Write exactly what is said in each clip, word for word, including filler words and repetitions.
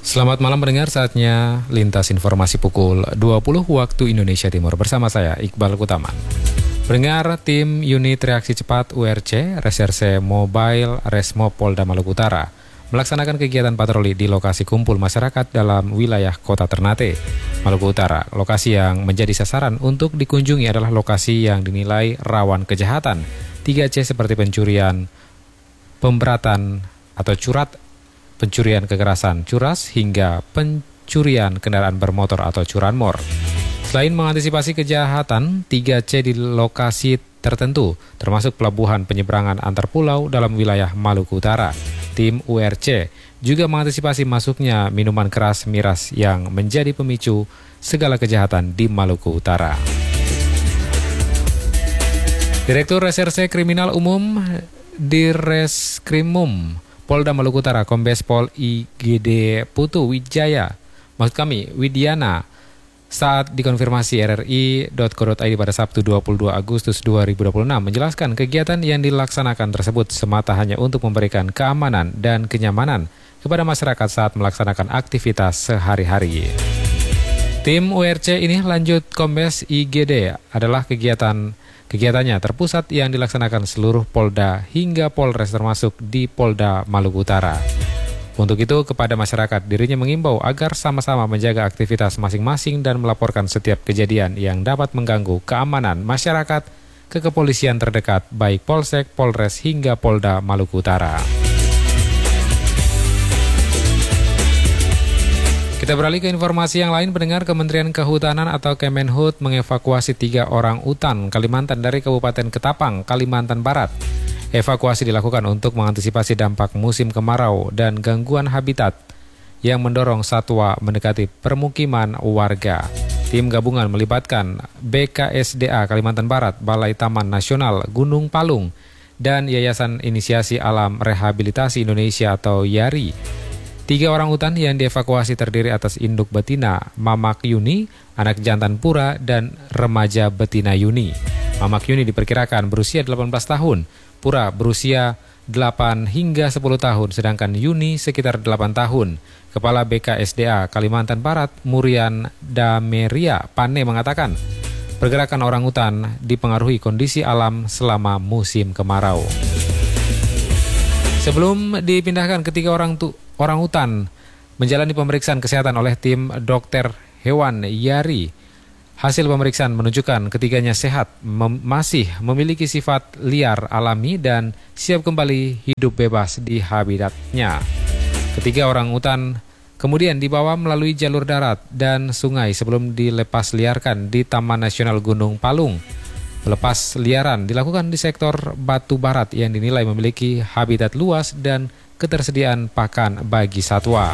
Selamat malam pendengar, saatnya Lintas Informasi pukul dua puluh waktu Indonesia Timur bersama saya Iqbal Kutaman. Pendengar, tim Unit Reaksi Cepat U R C, Reserse Mobile Resmob Polda Maluku Utara melaksanakan kegiatan patroli di lokasi kumpul masyarakat dalam wilayah Kota Ternate, Maluku Utara. Lokasi yang menjadi sasaran untuk dikunjungi adalah lokasi yang dinilai rawan kejahatan tiga C seperti pencurian, pemberatan atau curat, pencurian kekerasan curas, hingga pencurian kendaraan bermotor atau curanmor. Selain mengantisipasi kejahatan tiga C di lokasi tertentu, termasuk pelabuhan penyeberangan antar pulau dalam wilayah Maluku Utara, tim U R C juga mengantisipasi masuknya minuman keras miras yang menjadi pemicu segala kejahatan di Maluku Utara. Direktur Reserse Kriminal Umum Direskrimum Polda Maluku Utara, Kombes Pol I G D Putu Wijaya, maksud kami Widiana, saat dikonfirmasi R R I titik co titik I D pada Sabtu dua puluh dua Agustus dua ribu dua puluh enam menjelaskan kegiatan yang dilaksanakan tersebut semata hanya untuk memberikan keamanan dan kenyamanan kepada masyarakat saat melaksanakan aktivitas sehari-hari. Tim U R C ini, lanjut Kombes I G D, adalah kegiatan Kegiatannya terpusat yang dilaksanakan seluruh Polda hingga Polres termasuk di Polda Maluku Utara. Untuk itu, kepada masyarakat dirinya mengimbau agar sama-sama menjaga aktivitas masing-masing dan melaporkan setiap kejadian yang dapat mengganggu keamanan masyarakat ke kepolisian terdekat baik Polsek, Polres hingga Polda Maluku Utara. Kita beralih ke informasi yang lain, pendengar. Kementerian Kehutanan atau Kemenhut mengevakuasi tiga orang utan Kalimantan dari Kabupaten Ketapang, Kalimantan Barat. Evakuasi dilakukan untuk mengantisipasi dampak musim kemarau dan gangguan habitat yang mendorong satwa mendekati permukiman warga. Tim gabungan melibatkan B K S D A Kalimantan Barat, Balai Taman Nasional Gunung Palung, dan Yayasan Inisiasi Alam Rehabilitasi Indonesia atau YARI. Tiga orang utan yang dievakuasi terdiri atas induk betina Mamak Yuni, anak jantan Pura, dan remaja betina Yuni. Mamak Yuni diperkirakan berusia delapan belas tahun, Pura berusia delapan hingga sepuluh tahun, sedangkan Yuni sekitar delapan tahun. Kepala B K S D A Kalimantan Barat, Murian Dameria Pane, mengatakan pergerakan orang utan dipengaruhi kondisi alam selama musim kemarau. Sebelum dipindahkan, ketiga orang tu Orang utan menjalani pemeriksaan kesehatan oleh tim dokter hewan YARI. Hasil pemeriksaan menunjukkan ketiganya sehat, mem- masih memiliki sifat liar alami dan siap kembali hidup bebas di habitatnya. Ketiga orang utan kemudian dibawa melalui jalur darat dan sungai sebelum dilepas liarkan di Taman Nasional Gunung Palung. Pelepas liaran dilakukan di sektor Batu Barat yang dinilai memiliki habitat luas dan ketersediaan pakan bagi satwa.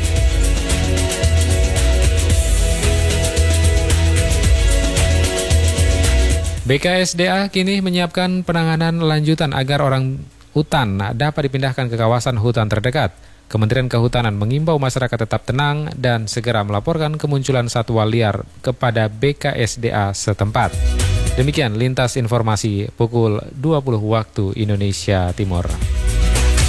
B K S D A kini menyiapkan penanganan lanjutan agar orang utan dapat dipindahkan ke kawasan hutan terdekat. Kementerian Kehutanan mengimbau masyarakat tetap tenang dan segera melaporkan kemunculan satwa liar kepada B K S D A setempat. Demikian Lintas Informasi pukul dua puluh waktu Indonesia Timur.